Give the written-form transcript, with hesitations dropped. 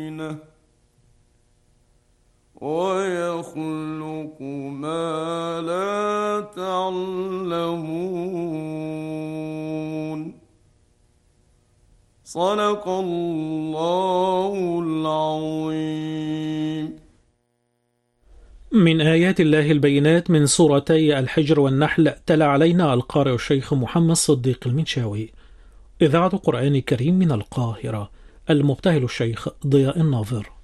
ويخلق ما لا تعلمون. صدق الله العظيم. من آيات الله البينات من سورتي الحجر والنحل، تلا علينا القارئ الشيخ محمد صديق المنشاوي. إذاعة قرآن كريم من القاهرة، المبتهل الشيخ ضياء الناظر.